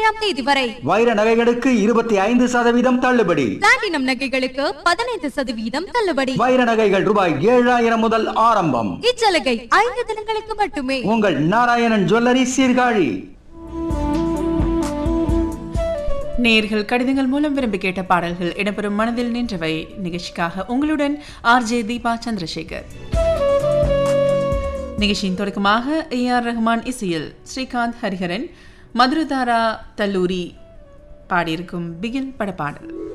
17ஆம் தேதி வரை. வைர நகைகளுக்கு 25% தள்ளுபடி. பிளாட்டினம் நகைகளுக்கு 15% தள்ளுபடி. வைர நகைகள் ரூபாய் 7000 முதல் ஆரம்பம். இச்சலுகை 5 தினங்களுக்கு மட்டுமே. உங்கள் நாராயணன் ஜுவல்லரி சீர்காழி. நேர்கள் கடிதங்கள் மூலம் விரும்பி கேட்ட பாடல்கள் இடம்பெறும் மனதில் நின்றவை நிகழ்ச்சிக்காக உங்களுடன் ஆர்ஜே தீபா சந்திரசேகர். நிகழ்ச்சியின் தொடக்கமாக AR ரஹ்மான் இசையில் ஸ்ரீகாந்த் ஹரிஹரன் மதுரதாரா தல்லூரி பாடியிருக்கும் பிகில் பட பாடல்.